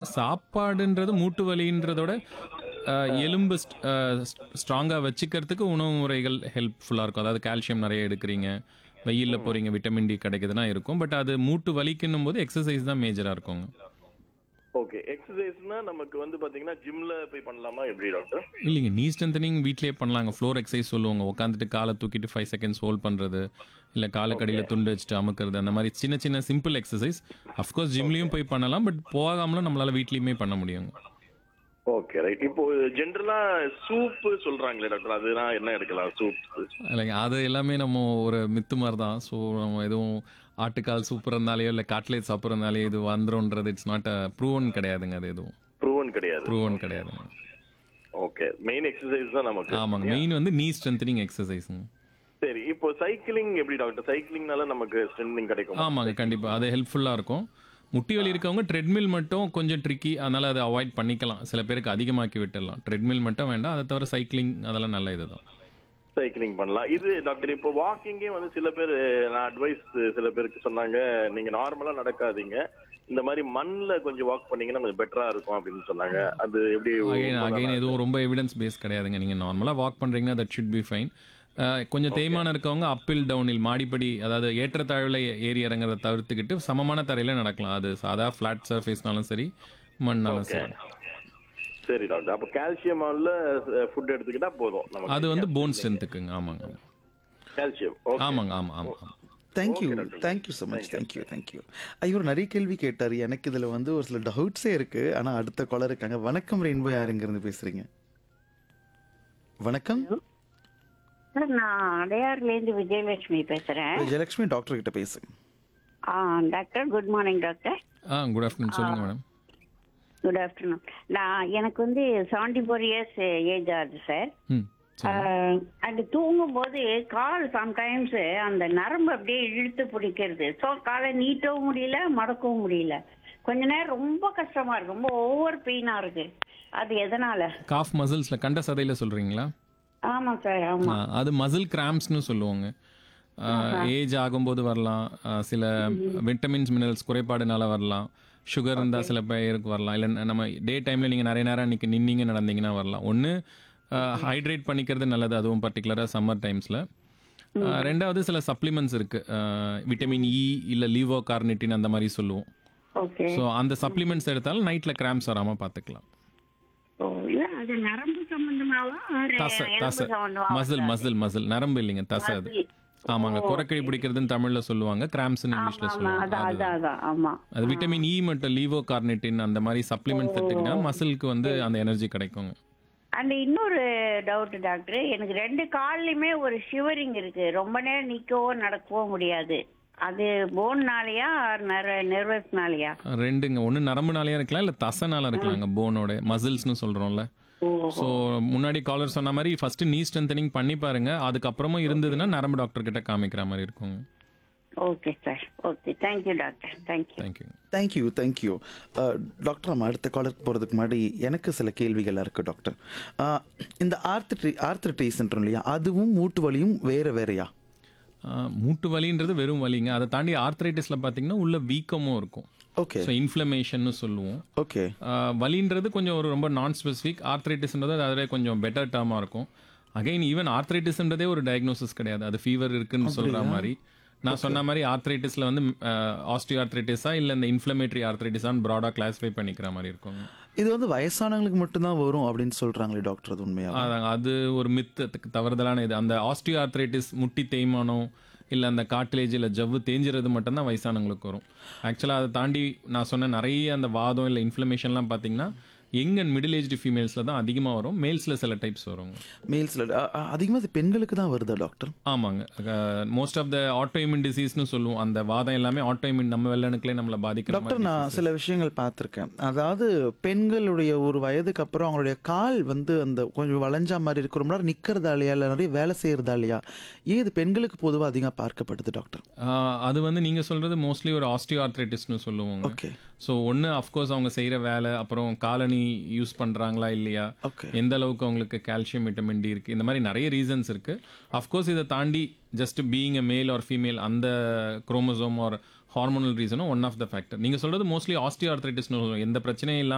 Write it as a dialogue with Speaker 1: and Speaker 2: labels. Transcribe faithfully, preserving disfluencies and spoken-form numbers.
Speaker 1: சாப்பாடுன்றது மூட்டு வலின்றதோட அ, எலும்பு ஸ்ட் அ, ஸ்ட்ராங்கா வச்சுக்கிறதுக்கு உணவு முறைகள் ஹெல்ப்ஃபுல்லா இருக்கும். அதாவது கால்சியம் நெறைய எடுக்கிறீங்க, வெயில்ல போறீங்க, விட்டமின் டி கிடைக்குதுன்னா இருக்கும். பட் அது மூட்டு வலிக்குன்னும் போது எக்ஸர்சைஸ் தான் மேஜரா இருக்குங்க.
Speaker 2: ஓகே. எக்ஸர்சைஸ்னா நமக்கு வந்து பாத்தீங்கன்னா ஜிம்ல போய் பண்ணலாமா எப்படி டாக்டர்?
Speaker 1: இல்லைங்க, நீ ஸ்ட்ரென்தனிங் வீட்லயே பண்ணலாங்க. ஃப்ளோர் எக்ஸசைஸ் சொல்லுவாங்க. உட்காந்துட்டு காலை தூக்கிட்டு ஐந்து செகண்ட்ஸ் ஹோல்ட் பண்றது, இல்ல காலுக்கடியில துண்டு வச்சுட்டு அமுக்குறது, அந்த மாதிரி சின்ன சின்ன சிம்பிள் எக்ஸசைஸ். அஃப்கோர்ஸ் ஜிம்லயும் போய் பண்ணலாம். பட் போகாமலும் நம்மளால வீட்லயுமே பண்ண முடியுங்க.
Speaker 2: Okay right. இப்போ ஜென்ரலா சூப் சொல்றாங்களே டாக்டர், அதுதான் என்ன எடுக்கலாம் சூப்?
Speaker 1: இல்லைங்க, அது எல்லாமே நம்ம ஒரு மித்து மாதிரி தான். ஸோ நம்ம எதுவும் ஆட்டுக்கால் சூப்புறதுனாலையோ இல்லை காட்லேட் சாப்பிட்றதுனாலையோ இது வந்துரும்ன்றது இட்ஸ் நாட் அ ப்ரூவன் கிடையாதுங்க. அது எதுவும்
Speaker 2: ப்ரூவன் கிடையாது.
Speaker 1: ப்ரூவன் கிடையாதுங்க.
Speaker 2: ஓகே. மெயின் எக்ஸர்சைஸ் தான் நமக்கு.
Speaker 1: ஆமாங்க, மெயின் வந்து நீ ஸ்ட்ரென்தனிங் எக்ஸசைஸுங்க.
Speaker 2: சரி. இப்போ சைக்கிளிங் எப்படி டாக்டர்? சைக்கிளிங்னால நமக்கு ஸ்ட்ரென்தனிங் கிடைக்கும்?
Speaker 1: ஆமாங்க, கண்டிப்பாக அது ஹெல்ப்ஃபுல்லாக இருக்கும். முட்டி வலி இருக்கவங்க ட்ரெட்மில் மட்டும் கொஞ்சம் ட்ரிக்கி, அதனால் அதை அவாய்ட் பண்ணிக்கலாம். சில பேருக்கு அதிகமாக்கி விட்டுடலாம். ட்ரெட்மில் மட்டும் வேண்டாம். அதை தவிர சைக்கிளிங் அதெல்லாம் நல்ல இது தான்.
Speaker 2: சைக்கிளிங் பண்ணலாம். இது டாக்டர் இப்போ வாக்கிங்கே வந்து சில பேர், நான் அட்வைஸ் சில பேருக்கு சொன்னாங்க, நீங்க நார்மலா நடக்காதீங்க, இந்த மாதிரி மண்ல கொஞ்சம் வாக் பண்ணீங்கன்னா கொஞ்சம் பெட்டரா இருக்கும் அப்படின்னு சொன்னாங்க. அது எப்படி?
Speaker 1: அகைன் அகைன் எதுவும் ரொம்ப எவிடன்ஸ் பேஸ் கிடையாதுங்க. நீங்கள் நார்மலாக வாக் பண்ணுறீங்கன்னா தட் ஷுட் பி ஃபைன். கொஞ்சம் தேய்மானம் இருக்கவங்க அப்பில் டவுனில் மாடிப்படி, அதாவது ஏற்றத்தாழ்வில் ஏறி இறங்குறத தவிர்த்துக்கிட்டு சமமான தரையில் நடக்கலாம். அது சாதா ஃப்ளாட் சர்ஃபேஸ்னாலும் சரி, மண்ணாலும் சரி.
Speaker 2: சரி டாக்டர். அப்போ கால்சியம் ஃபுட் எடுத்துக்கிட்டா போதும் நமக்கு.
Speaker 1: அது வந்து போன் ஸ்ட்ரென்த்துக்குங்க. ஆமாங்க,
Speaker 2: கால்சியம்.
Speaker 1: ஆமாங்க, ஆமாம் ஆமாம்.
Speaker 3: Thank you thank you so much. Thank you thank you. ஐயோ, நிறைய கேள்வி கேட்டார். எனக்கு இதில் வந்து ஒரு சில டவுட்ஸே இருக்கு. ஆனால் அடுத்த காலர் இருக்காங்க. வணக்கம் ரெயின்போ, யாருங்கிருந்து பேசுறீங்க? வணக்கம்
Speaker 4: சார், நான் அடையாறுலேருந்து விஜயலட்சுமி பேசுறேன்.
Speaker 3: விஜயலட்சுமி, டாக்டர் கிட்ட பேசுங்க.
Speaker 4: ஆ டாக்டர், குட் மார்னிங் டாக்டர்.
Speaker 1: ஆ, குட் ஆஃப்டர்நூன். சொல்லுங்கள் மேடம்.
Speaker 4: Good afternoon. நான் எனக்கு வந்து செவன்டி ஃபோர் இயர்ஸ் ஏஜ் ஆகுது சார்.
Speaker 1: ம்
Speaker 4: அது தூங்கும்போது கால் சம்டைம்ஸ் அந்த நரம்பு அப்படியே இழுத்து பிடிக்கிறது. ஸோ காலை நீட்டவும் முடியல, மடக்கவும் முடியல. கொஞ்ச நேரம் ரொம்ப கஷ்டமா இருக்கு, ரொம்ப ஓவர் பெயினா இருக்கு. அது எதனால?
Speaker 1: காஃப் மசில்ஸில் கண்ட சதையில் சொல்கிறீங்களா?
Speaker 4: ஆமா சார், ஆமா.
Speaker 1: அது மசில் கிராம்ப்ஸ்னு சொல்லுவாங்க. ஏஜ் ஆகும்போது வரலாம். சில விட்டமின்ஸ் மினரல்ஸ் குறைபாடுனால வரலாம். சுகர் இருந்தால் சில பேருக்கு வரலாம். இல்லை நம்ம டே டைமில் நீங்கள் நிறைய நேரம் இன்றைக்கி நின்னீங்க நடந்தீங்கன்னா வரலாம். ஒன்று ஹைட்ரேட் பண்ணிக்கிறது நல்லது, அதுவும் பர்டிகுலராக சம்மர் டைம்ஸில். ரெண்டாவது சில சப்ளிமெண்ட்ஸ் இருக்குது, விட்டமின் இ இல்லை லீவோ கார்னிட்டின் அந்த மாதிரி சொல்லுவோம்.
Speaker 4: ஓகே.
Speaker 1: ஸோ அந்த சப்ளிமெண்ட்ஸ் எடுத்தாலும் நைட்டில் கிராம்ப்ஸ் வராமல் பார்த்துக்கலாம்.
Speaker 4: ஓ, இல்ல அது நரம்பு சம்பந்தமாவா?
Speaker 1: தசை தசை மசில் மசில் மசில் நரம்பு இல்லைங்க, தசை. அது ஆமாங்க, குறைக்கடி பிடிக்கிறதுன்னு தமிழ்ல சொல்லுவாங்க, கிராம்ப்ஸ்னு இங்கிலீஷ்ல சொல்லுவாங்க. அது விட்டமின் இ மற்றும் லீவோ கார்னிட்டின் அந்த மாதிரி சப்ளிமெண்ட்ஸ் எடுத்துக்கிட்டா மசிலுக்கு வந்து அந்த எனர்ஜி கிடைக்குங்க.
Speaker 4: அந்த இன்னொரு டவுட் டாக்டர், எனக்கு ரெண்டு கால்லயுமே ஒரு ஷிவரிங் இருக்கு. ரொம்ப நேரம் நிக்கவோ நடக்கவோ முடியாது. அது போன்னாலயா நெர்வஸ்னாலயா?
Speaker 1: ரெண்டுங்க. ஒன்று நரம்புனாலயா இருக்கலாம், இல்லை தசைனால இருக்கலாங்க. போனோட மசில்ஸ்னு சொல்றோம்ல. ஸோ முன்னாடி காலர் சொன்ன மாதிரி ஃபர்ஸ்ட் நீ ஸ்ட்ரென்தனிங் பண்ணி பாருங்க. அதுக்கப்புறமா இருந்ததுன்னா நரம்பு டாக்டர் கிட்ட காமிக்கிற மாதிரி இருக்குங்க.
Speaker 4: Okay sir. Okay, thank you doctor. Thank you
Speaker 1: thank you
Speaker 3: thank you thank you doctor. நம்ம அடுத்த காலருக்கு போகிறதுக்கு முன்னாடி எனக்கு சில கேள்விகள் இருக்குது டாக்டர். அஹ், இந்த ஆர்த்திட்ரி ஆர்த்திட்ரிஸ்ன்றோம் இல்லையா, அதுவும் மூட்டு வலியும் வேறு வேறையா?
Speaker 1: மூட்டு வலின்றது வெறும் வலிங்க. அதை தாண்டி ஆர்த்ரைட்டிஸில் பார்த்தீங்கன்னா உள்ள வீக்கமும் இருக்கும்.
Speaker 3: ஓகே.
Speaker 1: ஸோ இன்ஃப்ளமேஷன்னு சொல்லுவோம்.
Speaker 3: ஓகே.
Speaker 1: வலின்றது கொஞ்சம் ஒரு ரொம்ப நான் ஸ்பெசிஃபிக். ஆர்த்ரைட்டிஸ்ன்றது அதிலே கொஞ்சம் பெட்டர் டேர்மாக இருக்கும். அகைன் ஈவன் ஆர்த்ரைட்டிஸ்ன்றதே ஒரு டயக்னோசிஸ் கிடையாது. அது ஃபீவர் இருக்குன்னு சொல்கிற மாதிரி. நான் சொன்ன மாதிரி ஆர்த்ரைட்டிஸில் வந்து ஆஸ்டியோ ஆர்த்ரைட்டிஸா இல்லை இந்த இன்ஃப்ளமேட்டரி ஆர்த்ரைட்டிஸான்னு ப்ராடாக கிளாஸிஃபை பண்ணிக்கிற மாதிரி இருக்கும்.
Speaker 3: இது வந்து வயசானவங்களுக்கு மட்டும்தான் வரும் அப்படின்னு சொல்கிறாங்களே டாக்டர், அது உண்மையா?
Speaker 1: அதாங்க, அது ஒரு மித்து, தவறுதலான இது. அந்த ஆஸ்டியோ ஆர்த்ரைட்டிஸ் முட்டி தேய்மானம் இல்லை அந்த காட்டிலேஜ் இல்லை ஜவ்வு தேஞ்சிறது மட்டும்தான் வயசானவங்களுக்கு வரும். ஆக்சுவலாக அதை தாண்டி நான் சொன்ன நிறைய அந்த வாதம் இல்லை இன்ஃப்ளமேஷன்லாம் பார்த்தீங்கன்னா யங் அண்ட் மிடில் ஏஜ்டு ஃபீமேல்ஸில் தான் அதிகமாக வரும். மேல்ஸில் சில டைப்ஸ் வரும்.
Speaker 3: மேல்ஸில் அதிகமாக அது பெண்களுக்கு தான் வருதா டாக்டர்?
Speaker 1: ஆமாங்க, மோஸ்ட் ஆஃப் த ஆட்டோஇம்யூன் டிசீஸ்னு சொல்லுவோம். அந்த வாதம் எல்லாமே ஆட்டோஇம்யூன் நம்ம வெள்ளணுக்களே நம்மளை பாதிக்கும்.
Speaker 3: டாக்டர், நான் சில விஷயங்கள் பார்த்துருக்கேன். அதாவது பெண்களுடைய ஒரு வயதுக்கு அப்புறம் அவங்களுடைய கால் வந்து அந்த கொஞ்சம் வளைஞ்சா மாதிரி இருக்கிற ரொம்ப நேரம் நிற்கிறதாலையா இல்லை நிறைய வேலை செய்கிறதாலையா, ஏன் இது பெண்களுக்கு பொதுவாக அதிகமாக பார்க்கப்படுது டாக்டர்?
Speaker 1: அது வந்து நீங்கள் சொல்கிறது மோஸ்ட்லி ஒரு ஆஸ்டியோ ஆர்த்ரைட்டிஸ்னு சொல்லுவாங்க.
Speaker 3: ஓகே.
Speaker 1: ஸோ ஒன்று அஃப்கோர்ஸ் அவங்க செய்கிற வேலை, அப்புறம் காலனி யூஸ் பண்ணுறாங்களா இல்லையா, எந்த அளவுக்கு அவங்களுக்கு கால்சியம் விட்டமின் டி இருக்குது, இந்த மாதிரி நிறைய ரீசன்ஸ் இருக்குது. அஃப்கோர்ஸ் இதை தாண்டி just being a male or female அந்த chromosome R hormonal ரீசனும் one of the factor. நீங்கள் சொல்கிறது மோஸ்ட்லி ஆஸ்டியோ ஆர்த்ரைட்டிஸ்னு எந்த பிரச்சனையும் இல்லாமல்